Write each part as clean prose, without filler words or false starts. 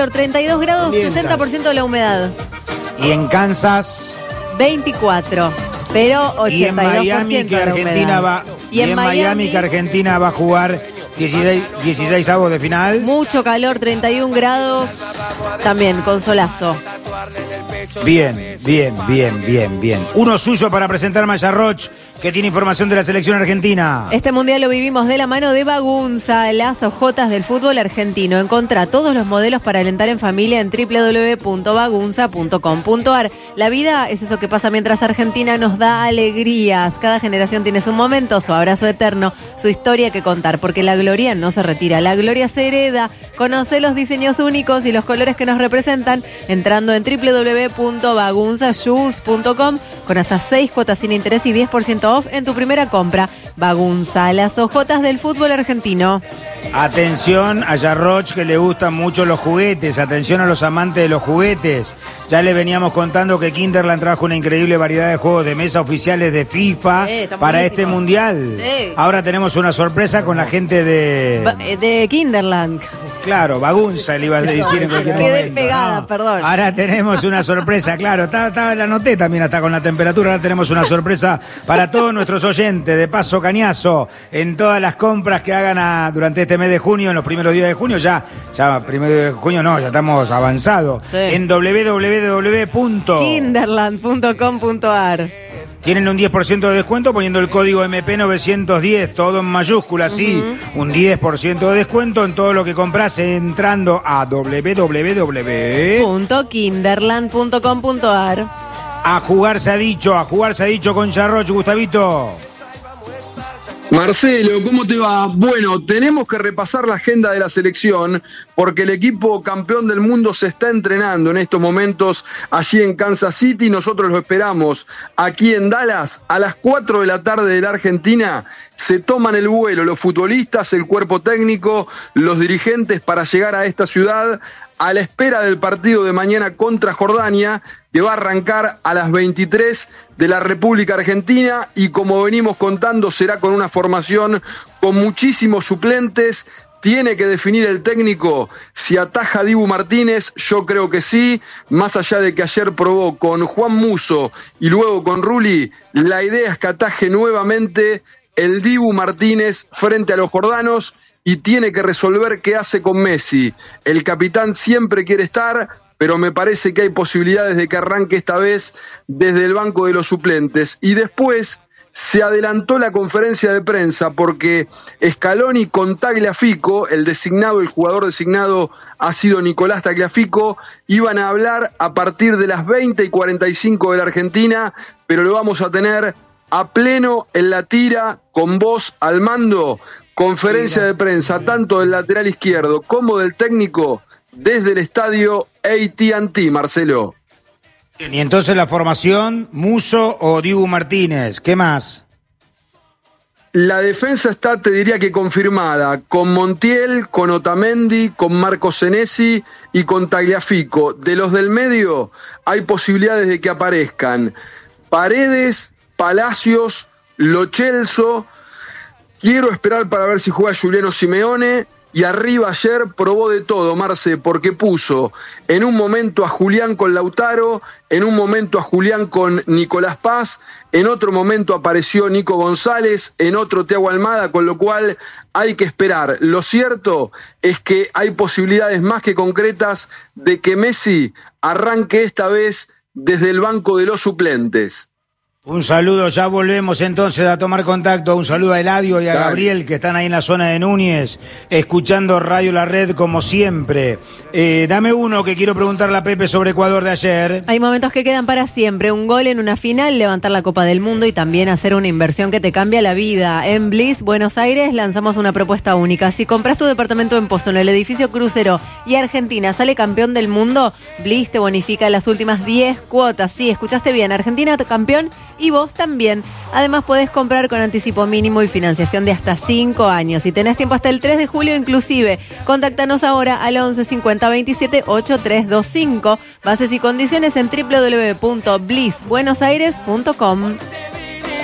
calor, 32 grados, 60% de la humedad. Y en Kansas 24, pero 82% y en Miami que de la Argentina humedad. va y en Miami que Argentina va a jugar 16 avos de final. Mucho calor, 31 grados, también con solazo. Bien. Uno suyo para presentar Maya Roch, que tiene información de la selección argentina. Este mundial lo vivimos de la mano de Bagunza, las hojotas del fútbol argentino. Encontrá todos los modelos para alentar en familia en www.bagunza.com.ar. La vida es eso que pasa mientras Argentina nos da alegrías. Cada generación tiene su momento, su abrazo eterno, su historia que contar, porque la gloria no se retira, la gloria se hereda. Conoce los diseños únicos y los colores que nos representan entrando en www.bagunzashoes.com con hasta 6 cuotas sin interés y 10% off en tu primera compra. Bagunza, las hojotas del fútbol argentino. Atención a Yarroch, que le gustan mucho los juguetes. Atención a los amantes de los juguetes. Ya le veníamos contando que Kinderland trajo una increíble variedad de juegos de mesa oficiales de FIFA para buenísimo. este mundial. Sí. Ahora tenemos una sorpresa con la gente de Kinderland. Claro, Bagunza le iba a decir en cualquier momento. Quedé pegada, perdón. Ahora tenemos una sorpresa, claro. La anoté también hasta con la temperatura. Ahora tenemos una sorpresa para todos nuestros oyentes. De paso, cañazo, en todas las compras que hagan durante este mes de junio, en los primeros días de junio, ya primero de junio no, ya estamos avanzados. Sí. En www.kinderland.com.ar tienen un 10% de descuento poniendo el código MP910, todo en mayúsculas, sí. Un 10% de descuento en todo lo que compras entrando a www.kinderland.com.ar. A jugar se ha dicho con Yarroch, Gustavito. Marcelo, ¿cómo te va? Bueno, tenemos que repasar la agenda de la selección porque el equipo campeón del mundo se está entrenando en estos momentos allí en Kansas City. Nosotros lo esperamos aquí en Dallas a las 4 de la tarde de la Argentina. Se toman el vuelo los futbolistas, el cuerpo técnico, los dirigentes para llegar a esta ciudad a la espera del partido de mañana contra Jordania, que va a arrancar a las 23 de la República Argentina y como venimos contando será con una formación con muchísimos suplentes. ¿Tiene que definir el técnico si ataja Dibu Martínez? Yo creo que sí, más allá de que ayer probó con Juan Musso y luego con Rulli, la idea es que ataje nuevamente el Dibu Martínez frente a los jordanos y tiene que resolver qué hace con Messi. El capitán siempre quiere estar, pero me parece que hay posibilidades de que arranque esta vez desde el banco de los suplentes. Y después se adelantó la conferencia de prensa porque Scaloni con Tagliafico, el jugador designado ha sido Nicolás Tagliafico, iban a hablar a partir de las 20:45 de la Argentina, pero lo vamos a tener a pleno en la tira, con voz al mando. Conferencia de prensa tanto del lateral izquierdo como del técnico desde el estadio AT&T, Marcelo. Y entonces la formación, Musso o Dibu Martínez, ¿qué más? La defensa está, te diría que confirmada, con Montiel, con Otamendi, con Marco Senesi y con Tagliafico. De los del medio hay posibilidades de que aparezcan Paredes, Palacios, Lo Celso. Quiero esperar para ver si juega Juliano Simeone. Y arriba ayer probó de todo, Marce, porque puso en un momento a Julián con Lautaro, en un momento a Julián con Nicolás Paz, en otro momento apareció Nico González, en otro Thiago Almada, con lo cual hay que esperar. Lo cierto es que hay posibilidades más que concretas de que Messi arranque esta vez desde el banco de los suplentes. Un saludo, ya volvemos entonces a tomar contacto. Un saludo a Eladio y a Gabriel, que están ahí en la zona de Núñez, escuchando Radio La Red como siempre. Dame uno que quiero preguntarle a Pepe sobre Ecuador de ayer. Hay momentos que quedan para siempre. Un gol en una final, levantar la Copa del Mundo y también hacer una inversión que te cambia la vida. En Bliss, Buenos Aires, lanzamos una propuesta única. Si compras tu departamento en Pozo, en el edificio Crucero, y Argentina sale campeón del mundo, Bliss te bonifica las últimas 10 cuotas. Sí, escuchaste bien, Argentina campeón y vos también. Además podés comprar con anticipo mínimo y financiación de hasta 5 años. Y tenés tiempo hasta el 3 de julio inclusive. Contáctanos ahora al 11 50 27 8325. Bases y condiciones en www.blissbuenosaires.com. Un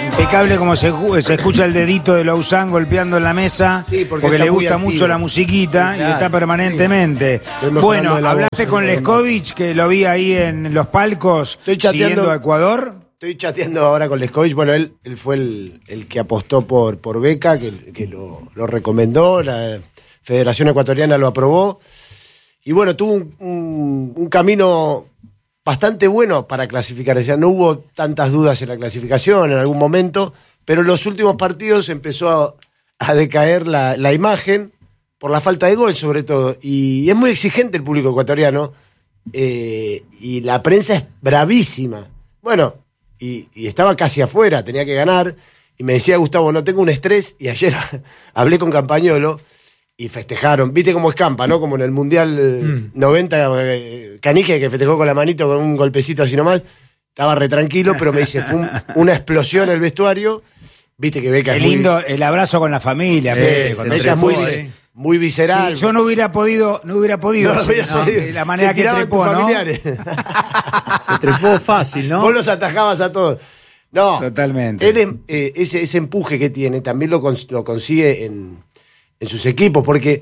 Impecable como se escucha el dedito de Louzán golpeando en la mesa, Sí, porque le está muy gusta activo. mucho la musiquita y Claro, está permanentemente. Estoy mejorando Bueno, de la hablaste voz, con ¿no? Leskovich, que lo vi ahí en los palcos Estoy chateando. siguiendo a Ecuador. Estoy chateando ahora con Leskovich. Bueno, él fue el que apostó por Beca, que lo recomendó, la Federación Ecuatoriana lo aprobó. Y bueno, tuvo un camino bastante bueno para clasificar. O sea, no hubo tantas dudas en la clasificación en algún momento, pero en los últimos partidos empezó a decaer la imagen por la falta de gol, sobre todo. Y es muy exigente el público ecuatoriano, y la prensa es bravísima. Bueno, y estaba casi afuera, tenía que ganar, y me decía Gustavo, no tengo un estrés, y ayer hablé con Campañolo, y festejaron, viste cómo escampa, ¿no? Como en el Mundial 90, Canige, que festejó con la manito, con un golpecito así nomás, estaba re tranquilo, pero me dice, fue una explosión el vestuario, viste que Beca Qué es muy... lindo el abrazo con la familia. Sí, cuando Beca es muy, trepó, muy visceral. Sí, yo no hubiera podido No hubiera podido. de la manera Se que tiraban trepó, tus ¿no? familiares. Se trepó fácil, ¿no? Vos los atajabas a todos. No, Totalmente. Él, ese empuje que tiene también lo consigue en sus equipos, porque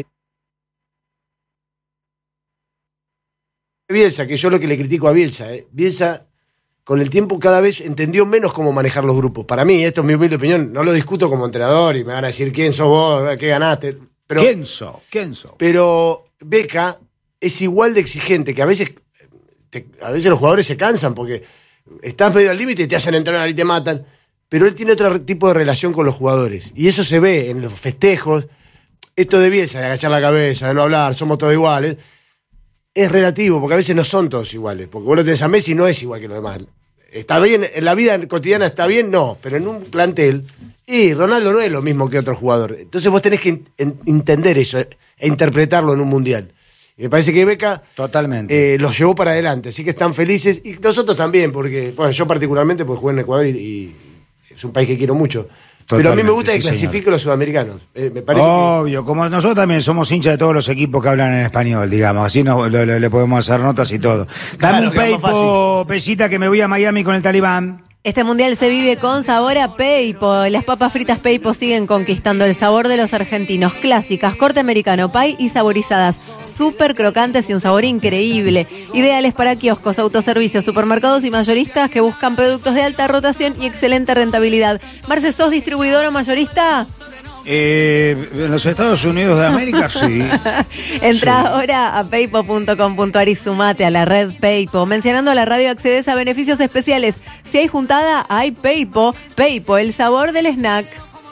Bielsa, que yo lo que le critico a Bielsa, Bielsa con el tiempo cada vez entendió menos cómo manejar los grupos. Para mí, esto es mi humilde opinión, no lo discuto como entrenador y me van a decir quién sos vos, qué ganaste. Pero, Kenzo. pero Beca es igual de exigente, que a veces los jugadores se cansan porque estás medio al límite y te hacen entrenar y te matan. Pero él tiene otro tipo de relación con los jugadores. Y eso se ve en los festejos. Esto de Bielsa, de agachar la cabeza, de no hablar, somos todos iguales, es relativo, porque a veces no son todos iguales. Porque vos lo tenés a Messi y no es igual que los demás. ¿Está bien? ¿En la vida cotidiana está bien? No. Pero en un plantel, y Ronaldo no es lo mismo que otro jugador. Entonces vos tenés que entender eso e interpretarlo en un mundial. Y me parece que Beca Totalmente. los llevó para adelante. Así que están felices. Y nosotros también, porque, bueno, yo particularmente pues jugué en Ecuador y es un país que quiero mucho. Pero a mí me gusta que sí, clasifiquen los sudamericanos. Me parece Obvio, como nosotros también somos hinchas de todos los equipos que hablan en español, digamos, así le podemos hacer notas y todo. Dame Claro, un que es más Peipo, Pesita, que me voy a Miami con el Talibán. Este mundial se vive con sabor a Peipo. Las papas fritas Peipo siguen conquistando el sabor de los argentinos. Clásicas, corte americano, pie y saborizadas. Súper crocantes y un sabor increíble. Ideales para kioscos, autoservicios, supermercados y mayoristas que buscan productos de alta rotación y excelente rentabilidad. Marce, ¿sos distribuidor o mayorista? En los Estados Unidos de América, sí. Entra Sí. ahora a peipo.com.ar y sumate a la red Peipo. Mencionando a la radio accedes a beneficios especiales. Si hay juntada, hay Peipo. Peipo, el sabor del snack.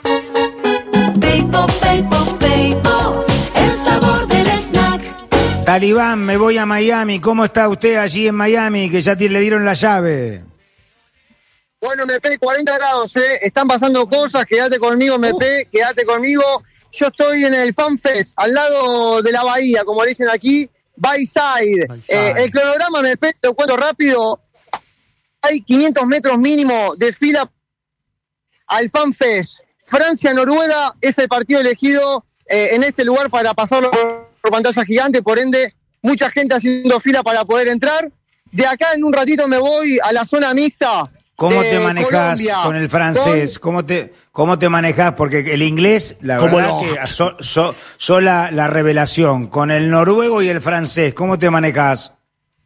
Peipo, Peipo, Peipo, el sabor del snack. Talibán, me voy a Miami. ¿Cómo está usted allí en Miami? Que ya le dieron la llave. Bueno, MP, 40 grados, están pasando cosas, quédate conmigo, MP, quédate conmigo. Yo estoy en el Fan Fest, al lado de la bahía, como le dicen aquí, Bayside. El cronograma, MP, te lo cuento rápido, hay 500 metros mínimo de fila al Fan Fest. Francia-Noruega es el partido elegido en este lugar para pasarlo por pantalla gigante, por ende, mucha gente haciendo fila para poder entrar. De acá en un ratito me voy a la zona mixta. ¿Cómo te manejás Colombia, con el francés? ¿Cómo te manejás? Porque el inglés, la ¿Cómo verdad no? que sos la revelación. Con el noruego y el francés, ¿cómo te manejás?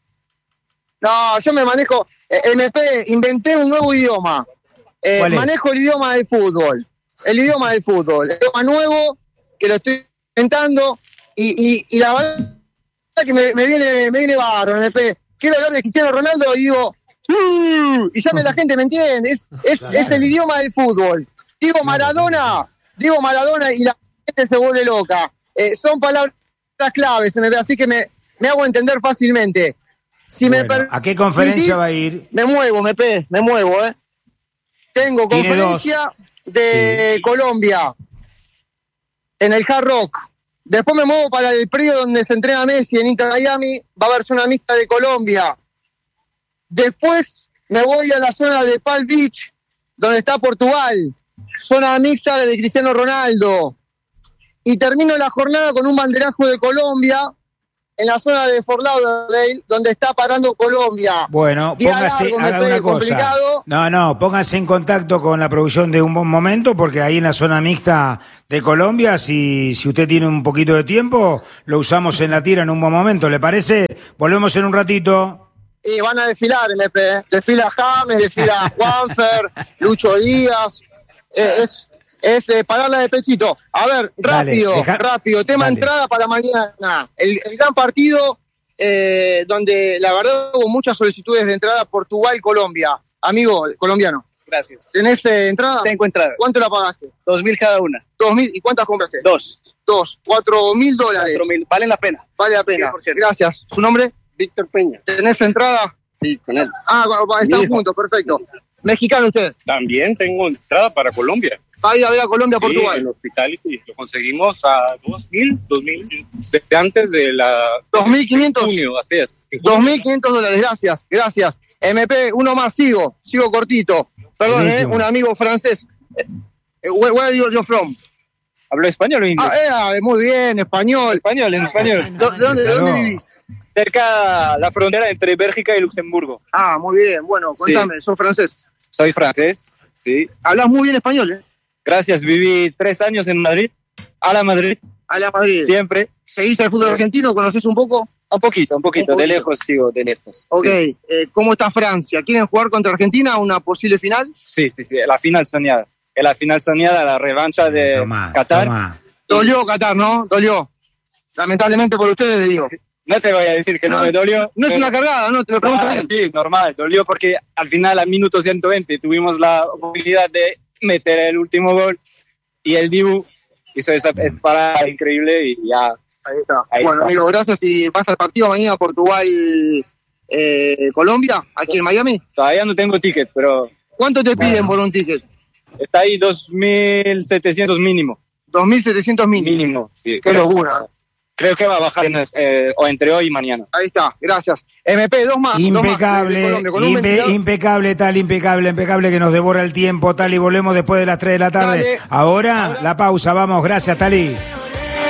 No, yo me manejo. MP, inventé un nuevo idioma. ¿Cuál es? Manejo el idioma del fútbol. El idioma del fútbol. El idioma nuevo que lo estoy inventando. Y la verdad que me viene bárbaro, MP. Quiero hablar de Cristiano Ronaldo y digo. Y ya la gente me entiende. Es el idioma del fútbol. Digo Maradona y la gente se vuelve loca. Son palabras claves, MP, así que me hago entender fácilmente. Si Bueno, me ¿a qué conferencia va a ir? Me muevo, MP, me muevo, Tengo Tiene conferencia de Colombia, en el Hard Rock. Después me muevo para el predio donde se entrena Messi, en Inter Miami. Va a haber zona mixta de Colombia. Después me voy a la zona de Palm Beach, donde está Portugal. Zona mixta de Cristiano Ronaldo. Y termino la jornada con un banderazo de Colombia en la zona de Fort Lauderdale, donde está parando Colombia. Bueno, Día póngase, largo, haga MP, una cosa. complicado. No, póngase en contacto con la producción de Un Buen Momento, porque ahí en la zona mixta de Colombia, si usted tiene un poquito de tiempo, lo usamos en la tira en Un Buen Momento. ¿Le parece? Volvemos en un ratito. Y van a desfilar, MP. Desfila James, desfila Juanfer, Lucho Díaz. Es pararla de pechito. A ver, rápido. Tema Dale. entrada para mañana. El gran partido donde la verdad hubo muchas solicitudes de entrada, Portugal-Colombia. Amigo colombiano, Gracias. ¿tenés entrada? Tengo entrada. ¿Cuánto la pagaste? 2.000 cada una. 2.000. ¿Y cuántas compraste? Dos. $4.000. 4.000. Valen la pena. Vale la pena. 100%. Gracias. ¿Su nombre? Víctor Peña. ¿Tenés entrada? Sí, con él. Están Mi hijo. juntos, perfecto. ¿Mexicano usted? También tengo entrada para Colombia. Va a ir a ver a Colombia, Sí, Portugal. el Hospitality lo conseguimos a 2.000, desde antes de la 2.500. junio, así es. $2.500, gracias. MP, uno más, sigo cortito. Perdón, Buenísimo. un amigo francés. Where are you from? ¿Hablo español o inglés? Muy bien, español. En español. ¿De dónde vivís? Cerca de la frontera entre Bélgica y Luxemburgo. Muy bien, bueno, contame, sos francés. Soy francés, sí. Hablas muy bien español, ¿eh? Gracias, viví 3 años en Madrid. A la Madrid, A la Madrid. siempre. ¿Seguís el fútbol argentino? ¿Conocés un poco? Un poquito, Un poquito. de lejos sigo, de lejos. Ok, Sí. ¿cómo está Francia? ¿Quieren jugar contra Argentina una posible final? Sí, la final soñada. La final soñada, la revancha de Qatar. Dolió Qatar, ¿no? Dolió. Lamentablemente por ustedes le digo. No te voy a decir que no me dolió. No es una cargada, ¿no? Te lo pregunto bien. Sí, normal, dolió porque al final, al minuto 120, tuvimos la oportunidad de meter el último gol y el Dibu hizo esa parada increíble y ya. Ahí está. Ahí Bueno, está. amigo, gracias. Y vas al partido mañana Portugal-Colombia, aquí en Miami. Todavía no tengo ticket, pero ¿Cuánto te piden por un ticket? está ahí 2.700 mínimo. 2.700 mínimo. Mínimo, sí. Qué locura. Creo que va a bajar o entre hoy y mañana. Ahí está, gracias. MP, dos más. Impecable, Dos más, de Colombia, con un ventilador. impecable que nos devora el tiempo, Tali. Volvemos después de las 3 de la tarde. Dale. Ahora, la pausa, vamos. Gracias, Tali.